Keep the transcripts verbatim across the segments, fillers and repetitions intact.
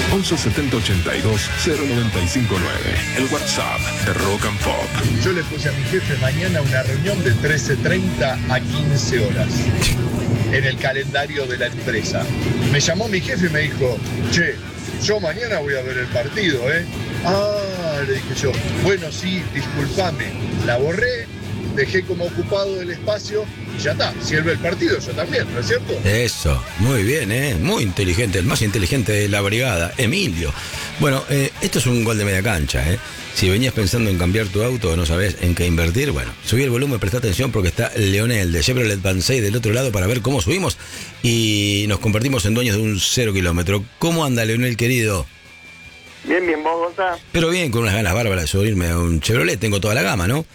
once setenta ochenta y dos cero noventa y cinco nueve. El WhatsApp de Rock and Pop. Yo le puse a mi jefe mañana una reunión de trece treinta a quince horas en el calendario de la empresa. Me llamó mi jefe y me dijo, che, yo mañana voy a ver el partido, ¿eh? Ah, le dije yo, bueno, sí, discúlpame, la borré, dejé como ocupado el espacio y ya está. Si él ve el partido, yo también, ¿no es cierto? Eso, muy bien, ¿eh? Muy inteligente, el más inteligente de la brigada, Emilio. Bueno, eh, esto es un gol de media cancha, ¿eh? Si venías pensando en cambiar tu auto o no sabes en qué invertir, bueno, subí el volumen, presta atención porque está Leonel de Chevrolet Vansay del otro lado para ver cómo subimos y nos convertimos en dueños de un cero kilómetro. ¿Cómo anda, Leonel, querido? Bien, bien, vos, Gonzalo. Pero bien, con unas ganas bárbaras de subirme a un Chevrolet, tengo toda la gama, ¿no?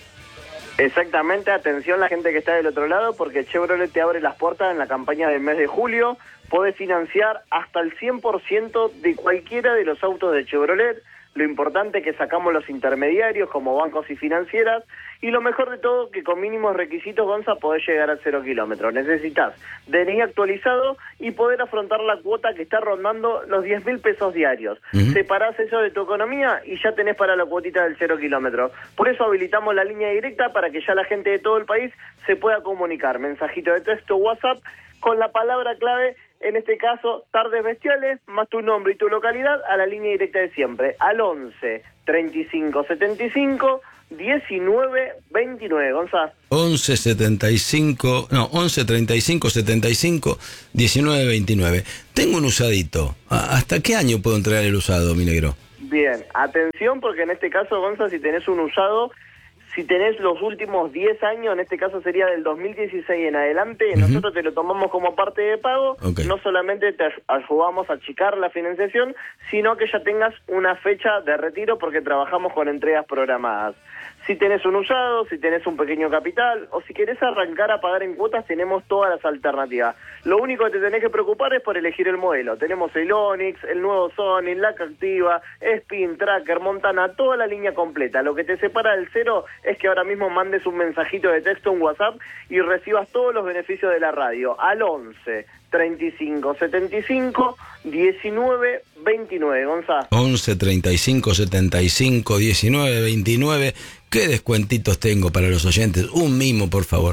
Exactamente, atención la gente que está del otro lado, porque Chevrolet te abre las puertas en la campaña del mes de julio. Podés financiar hasta el cien por ciento de cualquiera de los autos de Chevrolet. Lo importante es que sacamos los intermediarios como bancos y financieras. Y lo mejor de todo, que con mínimos requisitos, Gonza, podés llegar a cero kilómetros. Necesitas D N I actualizado y poder afrontar la cuota que está rondando los diez mil pesos diarios. Uh-huh. Separás eso de tu economía y ya tenés para la cuotita del cero kilómetro. Por eso habilitamos la línea directa para que ya la gente de todo el país se pueda comunicar. Mensajito de texto, WhatsApp, con la palabra clave, en este caso, Tardes Bestiales, más tu nombre y tu localidad, a la línea directa de siempre, al once treinta y cinco setenta y cinco diecinueve veintinueve, Gonzalo. once setenta y cinco, no, once treinta y cinco setenta y cinco diecinueve veintinueve. Tengo un usadito. ¿Hasta qué año puedo entregar el usado, mi negro? Bien, atención, porque en este caso, Gonzalo, si tenés un usado, si tenés los últimos diez años, en este caso sería del dos mil dieciséis en adelante, uh-huh. Nosotros te lo tomamos como parte de pago, okay. No solamente te ayudamos a achicar la financiación, sino que ya tengas una fecha de retiro porque trabajamos con entregas programadas. Si tenés un usado, si tenés un pequeño capital, o si querés arrancar a pagar en cuotas, tenemos todas las alternativas. Lo único que te tenés que preocupar es por elegir el modelo. Tenemos el Onix, el nuevo Sony, la Captiva, Spin, Tracker, Montana, toda la línea completa. Lo que te separa del cero es que ahora mismo mandes un mensajito de texto, un WhatsApp, y recibas todos los beneficios de la radio al once treinta y cinco setenta y cinco diecinueve veintinueve, Gonzalo. once treinta y cinco setenta y cinco diecinueve veintinueve. ¿Qué descuentitos tengo para los oyentes? Un mimo, por favor.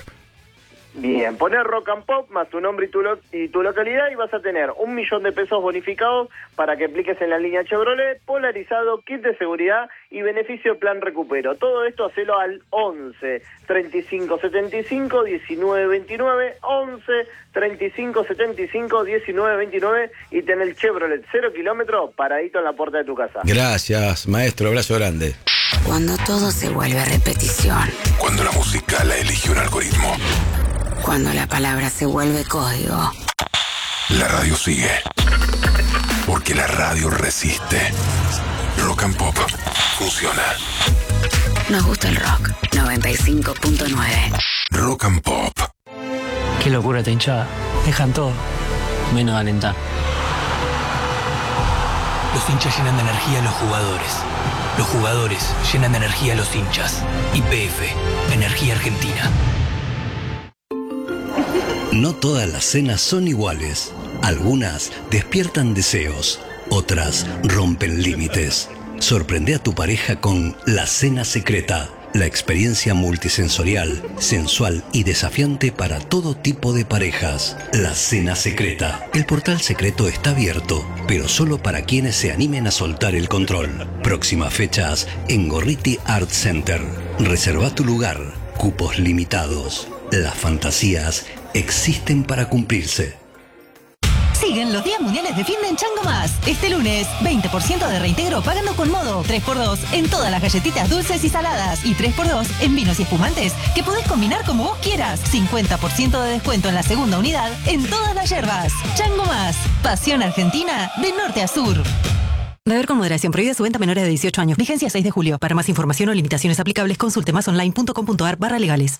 Bien, poner Rock and Pop más tu nombre y tu, lo y tu localidad y vas a tener un millón de pesos bonificados para que apliques en la línea Chevrolet, polarizado, kit de seguridad y beneficio plan recupero. Todo esto hacelo al once treinta y cinco setenta y cinco diecinueve veintinueve, once treinta y cinco setenta y cinco diecinueve veintinueve y ten el Chevrolet cero kilómetros paradito en la puerta de tu casa. Gracias, maestro, abrazo grande. Cuando todo se vuelve repetición. Cuando la música la elige un algoritmo. Cuando la palabra se vuelve código. La radio sigue. Porque la radio resiste. Rock and Pop funciona. Nos gusta el rock. noventa y cinco punto nueve. Rock and Pop. Qué locura esta hinchada. Dejan todo, menos alentar. Los hinchas llenan de energía a los jugadores. Los jugadores llenan de energía a los hinchas. Y P F, Energía Argentina. No todas las cenas son iguales. Algunas despiertan deseos, otras rompen límites. Sorprende a tu pareja con La Cena Secreta, la experiencia multisensorial, sensual y desafiante para todo tipo de parejas. La Cena Secreta. El portal secreto está abierto, pero solo para quienes se animen a soltar el control. Próximas fechas en Gorriti Art Center. Reserva tu lugar. Cupos limitados. Las fantasías existen para cumplirse. Siguen los días mundiales de fin de en Chango Más. Este lunes, veinte por ciento de reintegro pagando con modo, tres por dos en todas las galletitas dulces y saladas y tres por dos en vinos y espumantes que podés combinar como vos quieras. cincuenta por ciento de descuento en la segunda unidad en todas las yerbas. Chango Más, pasión argentina de norte a sur. Beber con moderación. Prohibida su venta a menores de dieciocho años. Vigencia seis de julio. Para más información o limitaciones aplicables, consulte masonline.com.ar barra legales.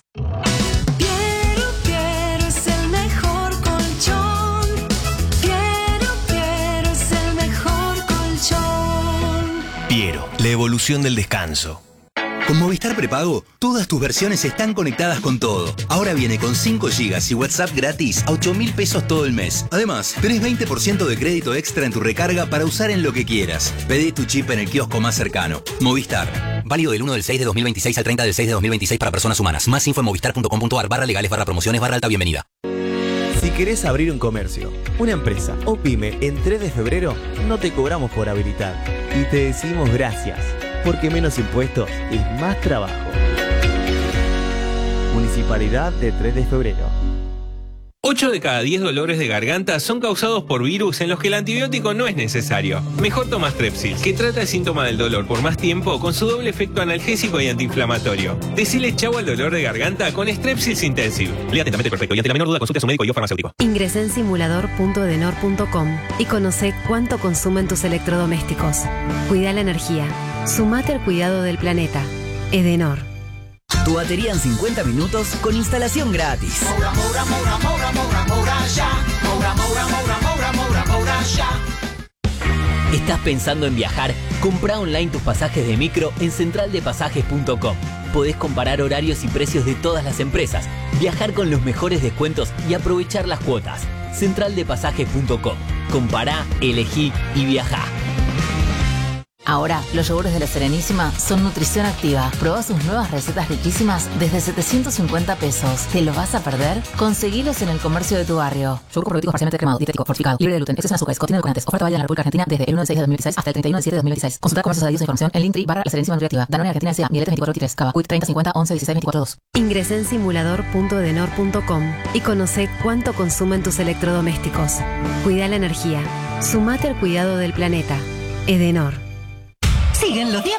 Piero, la evolución del descanso. Con Movistar Prepago, todas tus versiones están conectadas con todo. Ahora viene con cinco gigas y WhatsApp gratis a ocho mil pesos todo el mes. Además, tenés veinte por ciento de crédito extra en tu recarga para usar en lo que quieras. Pedí tu chip en el kiosco más cercano. Movistar. Válido del uno del seis de dos mil veintiséis al treinta del seis de dos mil veintiséis para personas humanas. Más info en movistar punto com punto ar barra legales barra promociones barra alta bienvenida. Si querés abrir un comercio, una empresa o pyme en tres de febrero, no te cobramos por habilitar. Y te decimos gracias, porque menos impuestos es más trabajo. Municipalidad de tres de febrero. ocho de cada diez dolores de garganta son causados por virus en los que el antibiótico no es necesario. Mejor toma Strepsil, que trata el síntoma del dolor por más tiempo con su doble efecto analgésico y antiinflamatorio. Decile chau al dolor de garganta con Strepsils Intensive. Lea atentamente el prospecto y ante la menor duda consulte a su médico y o farmacéutico. Ingresá en simulador punto edenor punto com y conoce cuánto consumen tus electrodomésticos. Cuida la energía. Sumate al cuidado del planeta. Edenor. Tu batería en cincuenta minutos con instalación gratis. Moura, Moura, Moura, Moura, Moura, Moura, ya. Moura, Moura, Moura, Moura, Moura, Moura, ya. ¿Estás pensando en viajar? Comprá online tus pasajes de micro en central de pasajes punto com. Podés comparar horarios y precios de todas las empresas, viajar con los mejores descuentos y aprovechar las cuotas. central de pasajes punto com. Compará, elegí y viajá. Ahora, los yogures de La Serenísima son nutrición activa. Probá sus nuevas recetas riquísimas desde setecientos cincuenta pesos. ¿Te lo vas a perder? Conseguilos en el comercio de tu barrio. Yogur probiótico parcialmente cremado, dietético, fortificado, libre de gluten, exceso en azúcares, contiene edulcorantes. Oferta válida en la República Argentina desde el uno del seis de dos mil dieciséis hasta el treinta y uno del siete de dos mil veintiséis. Consulta comercios adheridos e información en Linktree barra La Serenísima Nutritiva. Danone Argentina S A, Mieletes veinticuatro veintitrés, Cava, Quick treinta cincuenta once dieciséis veinticuatro dos. Ingresá en simulador punto edenor punto com y conoce cuánto consumen tus electrodomésticos. Cuida la energía. Sumate al cuidado del planeta. Edenor. Siguen los días